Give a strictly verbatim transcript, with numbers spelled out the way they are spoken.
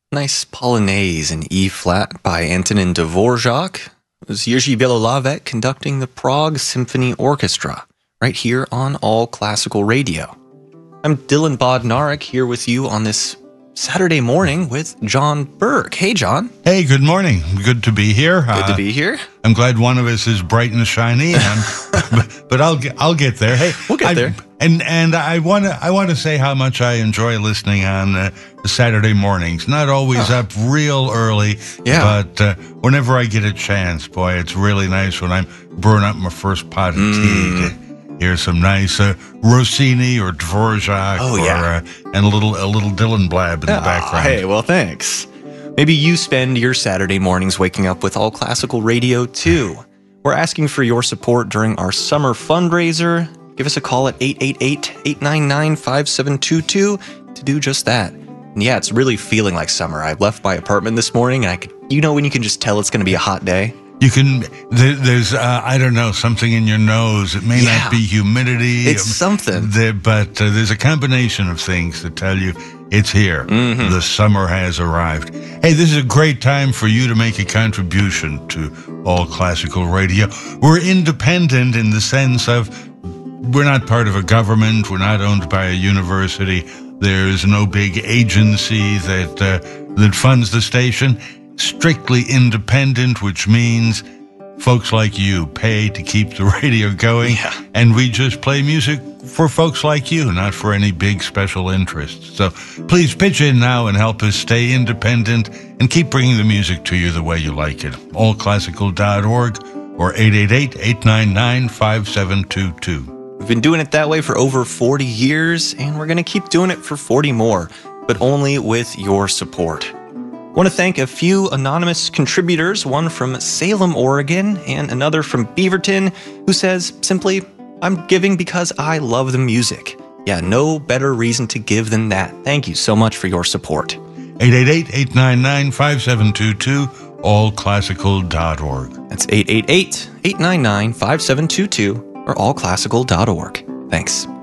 Nice Polonaise in E-flat by Antonin Dvorak. It was Jiří Bělohlávek conducting the Prague Symphony Orchestra, right here on All Classical Radio. I'm Dylan Bodnarik here with you on this Saturday morning with John Burke. Hey, John. Hey, good morning. Good to be here. Good uh, to be here. I'm glad one of us is bright and shiny, and but, but I'll get, I'll get there. Hey, we'll get I, there. And and I want to I want to say how much I enjoy listening on uh, the Saturday mornings. Not always oh. up real early, yeah. but uh, whenever I get a chance, boy, it's really nice when I'm brewing up my first pot of mm. tea. To, Here's some nice uh, Rossini or Dvorak, oh, or, yeah. uh, and a little a little Dylan Blab in oh, the background. Hey, well, thanks. Maybe you spend your Saturday mornings waking up with All Classical Radio too. We're asking for your support during our summer fundraiser. Give us a call at eight eight eight, eight nine nine, five seven two two to do just that. And yeah, it's really feeling like summer. I left my apartment this morning, and I could, you know, when you can just tell it's going to be a hot day. You can, there, there's, uh, I don't know, something in your nose. It may yeah. not be humidity. It's something. There, but uh, there's a combination of things that tell you it's here. Mm-hmm. The summer has arrived. Hey, this is a great time for you to make a contribution to All Classical Radio. We're independent in the sense of we're not part of a government. We're not owned by a university. There's no big agency that uh, that funds the station. Strictly independent, which means folks like you pay to keep the radio going, yeah. and we just play music for folks like you, not for any big special interests. So please pitch in now and help us stay independent and keep bringing the music to you the way you like it. all classical dot org or eight eight eight, eight nine nine, five seven two two. We've been doing it that way for over forty years, and we're going to keep doing it for forty more, but only with your support. I want to thank a few anonymous contributors, one from Salem, Oregon, and another from Beaverton, who says simply, I'm giving because I love the music. Yeah, no better reason to give than that. Thank you so much for your support. eight eight eight, eight nine nine, five seven two two, all classical dot org. That's eight eight eight, eight nine nine, five seven two two or all classical dot org. Thanks.